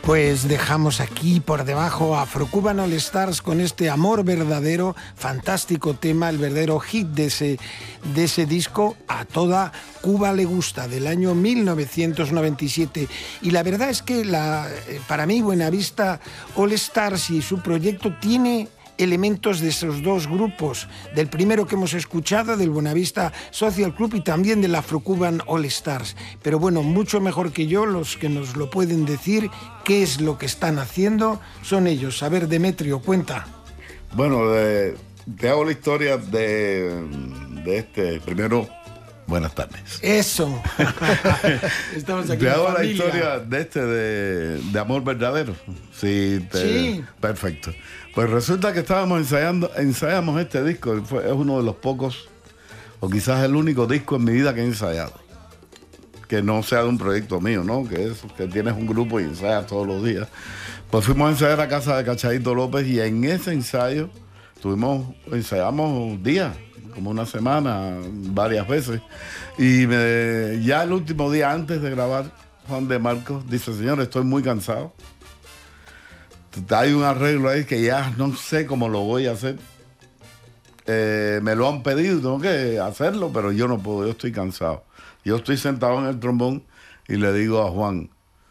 Pues dejamos aquí por debajo a Afro-Cuban All Stars con este Amor Verdadero, fantástico tema, el verdadero hit de ese disco, A Toda Cuba Le Gusta, del año 1997. Y la verdad es que para mí Buenavista All Stars y su proyecto tiene elementos de esos dos grupos, del primero que hemos escuchado, del Buenavista Social Club, y también del Afro-Cuban All Stars. Pero bueno, mucho mejor que yo, los que nos lo pueden decir, qué es lo que están haciendo, son ellos. A ver, Demetrio, cuenta. Bueno, te hago la historia de este primero. Buenas tardes. Eso. Estamos aquí. Te hago la historia de Amor Verdadero. Sí. Perfecto. Pues resulta que ensayamos este disco. Es uno de los pocos, o quizás el único disco en mi vida que he ensayado. Que no sea de un proyecto mío, ¿no? Que tienes un grupo y ensayas todos los días. Pues fuimos a ensayar a casa de Cachadito López y en ese ensayo ensayamos días, como una semana, varias veces. Y ya el último día antes de grabar, Juan de Marcos dice: señor, estoy muy cansado. Hay un arreglo ahí que ya no sé cómo lo voy a hacer. Me lo han pedido, tengo que hacerlo, pero yo no puedo, yo estoy cansado. Yo estoy sentado en el trombón y le digo a Juan,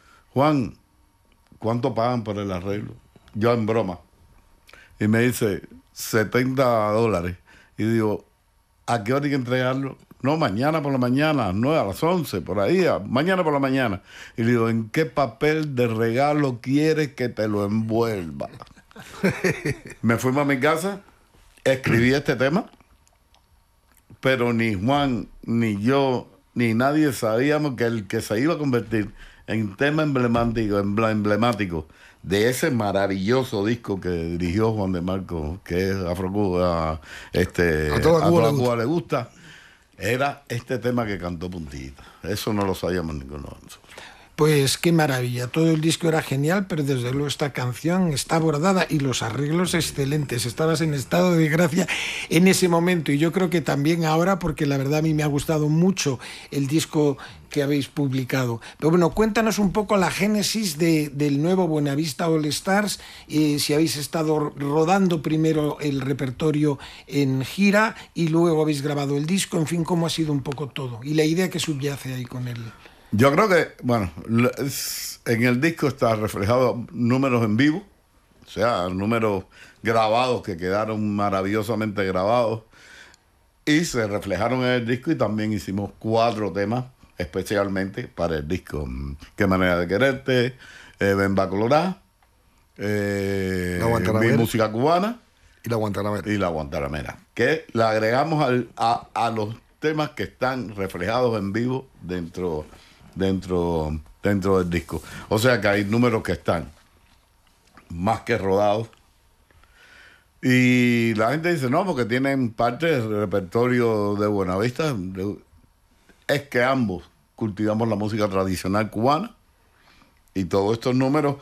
¿cuánto pagan por el arreglo? Yo en broma. Y me dice, $70. Y digo, ¿a qué hora hay que entregarlo? No, mañana por la mañana, 9 a las 11, por ahí, mañana por la mañana. Y le digo, ¿en qué papel de regalo quieres que te lo envuelva? Me fui a mi casa, escribí este tema, pero ni Juan, ni yo, ni nadie sabíamos que el que se iba a convertir en tema emblemático de ese maravilloso disco que dirigió Juan de Marcos, que es Afro-Cuba, A Toda Cuba Le Gusta, era este tema que cantó Puntillita. Eso no lo sabíamos ninguno de nosotros. Pues qué maravilla, todo el disco era genial, pero desde luego esta canción está bordada y los arreglos excelentes. Estabas en estado de gracia en ese momento y yo creo que también ahora, porque la verdad a mí me ha gustado mucho el disco que habéis publicado. Pero bueno, cuéntanos un poco la génesis del nuevo Buenavista All Stars, si habéis estado rodando primero el repertorio en gira y luego habéis grabado el disco, en fin, cómo ha sido un poco todo y la idea que subyace ahí con él. Yo creo que, bueno, en el disco está reflejado números en vivo, o sea, números grabados que quedaron maravillosamente grabados y se reflejaron en el disco, y también hicimos 4 temas especialmente para el disco. Qué manera de quererte, Ven va Colorá, Mi música cubana y La Guantanamera. Y La Guantanamera, que la agregamos a los temas que están reflejados en vivo dentro del disco. O sea que hay números que están más que rodados. Y la gente dice, no, porque tienen parte del repertorio de Buenavista. Es que ambos cultivamos la música tradicional cubana y todos estos números,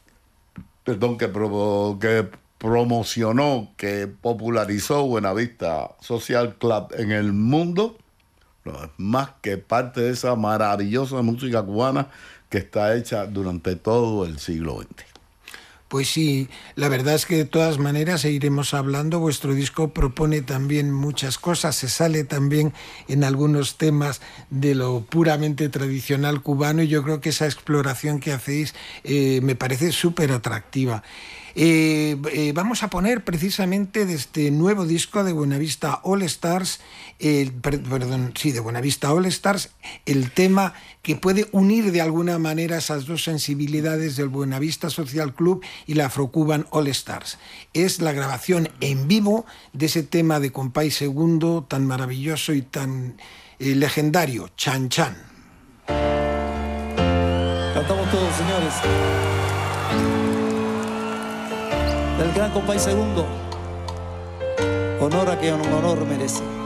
que promocionó, que popularizó Buenavista Social Club en el mundo, no es más que parte de esa maravillosa música cubana que está hecha durante todo el siglo XX. Pues sí, la verdad es que de todas maneras seguiremos hablando. Vuestro disco propone también muchas cosas, se sale también en algunos temas de lo puramente tradicional cubano y yo creo que esa exploración que hacéis me parece súper atractiva. Vamos a poner precisamente de este nuevo disco de Buenavista All Stars, de Buenavista All Stars, el tema que puede unir de alguna manera esas dos sensibilidades del Buenavista Social Club y la Afro-Cuban All Stars. Es la grabación en vivo de ese tema de Compay Segundo tan maravilloso y tan legendario, Chan Chan. Cantamos todos, señores. Del gran Compay Segundo, honor a que honor merece.